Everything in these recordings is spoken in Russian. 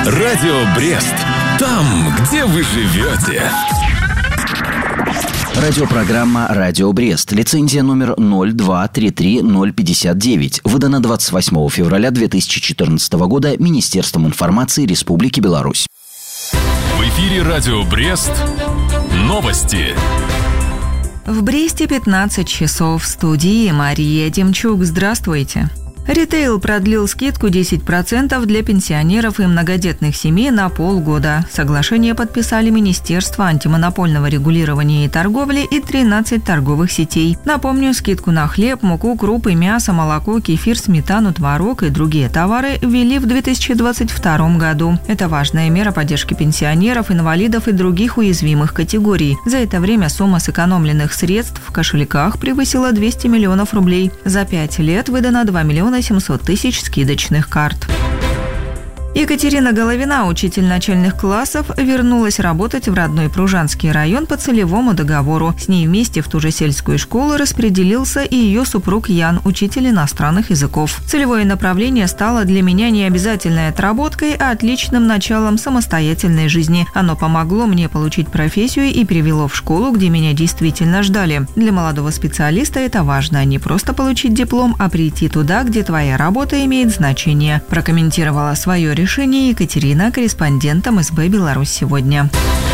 Радио Брест. Там, где вы живете. Радиопрограмма «Радио Брест». Лицензия номер 0233059. Выдана 28 февраля 2014 года Министерством информации Республики Беларусь. В эфире «Радио Брест». Новости. В Бресте 15 часов. В студии Мария Демчук. Здравствуйте. Ритейл продлил скидку 10% для пенсионеров и многодетных семей на полгода. Соглашение подписали Министерство антимонопольного регулирования и торговли и 13 торговых сетей. Напомню, скидку на хлеб, муку, крупы, мясо, молоко, кефир, сметану, творог и другие товары ввели в 2022 году. Это важная мера поддержки пенсионеров, инвалидов и других уязвимых категорий. За это время сумма сэкономленных средств в кошельках превысила 200 миллионов рублей. За 5 лет выдано 2 700 000 скидочных карт. Екатерина Головина, учитель начальных классов, вернулась работать в родной Пружанский район по целевому договору. С ней вместе в ту же сельскую школу распределился и ее супруг Ян, учитель иностранных языков. Целевое направление стало для меня не обязательной отработкой, а отличным началом самостоятельной жизни. Оно помогло мне получить профессию и привело в школу, где меня действительно ждали. Для молодого специалиста это важно – не просто получить диплом, а прийти туда, где твоя работа имеет значение. Прокомментировала свое решение Екатерина, корреспондентом СБ «Беларусь сегодня».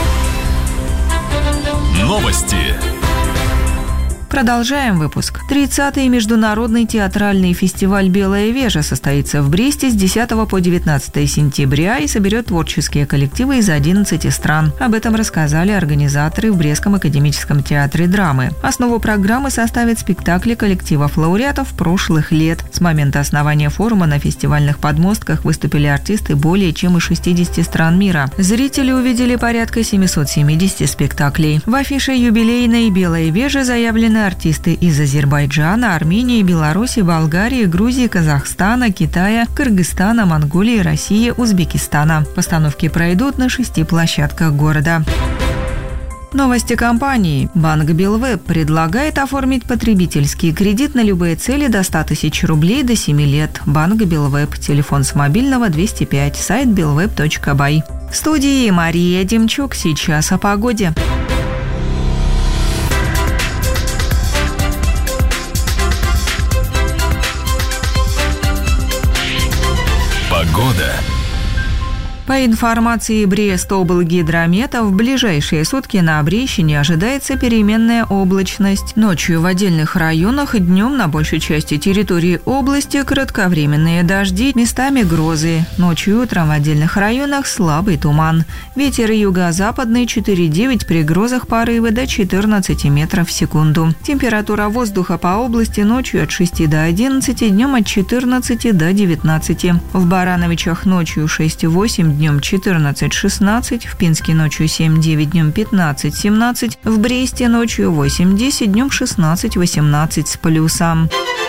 Новости. Продолжаем выпуск. 30-й международный театральный фестиваль «Белая вежа» состоится в Бресте с 10 по 19 сентября и соберет творческие коллективы из 11 стран. Об этом рассказали организаторы в Брестском академическом театре драмы. Основу программы составят спектакли коллективов лауреатов прошлых лет. С момента основания форума на фестивальных подмостках выступили артисты более чем из 60 стран мира. Зрители увидели порядка 770 спектаклей. В афише юбилейной «Белой вежи» заявлены артисты из Азербайджана, Армении, Беларуси, Болгарии, Грузии, Казахстана, Китая, Кыргызстана, Монголии, России, Узбекистана. Постановки пройдут на 6 площадках города. Новости компании. Банк Белвеб предлагает оформить потребительский кредит на любые цели до 100 000 рублей до 7 лет. Банк Белвеб. Телефон с мобильного 205. Сайт belweb.by. В студии Мария Демчук. Сейчас о погоде. Погода. По информации Брест-облгидромета, в ближайшие сутки на Брещине ожидается переменная облачность. Ночью в отдельных районах, днем на большей части территории области кратковременные дожди, местами грозы. Ночью и утром в отдельных районах слабый туман. Ветер юго-западный 4,9, при грозах порывы до 14 метров в секунду. Температура воздуха по области ночью от 6 до 11, днем от 14 до 19. В Барановичах ночью 6,8, днем 14-16, в Пинске ночью 7-9, днем 15-17, в Бресте ночью 8-10, днем 16-18 с плюсом.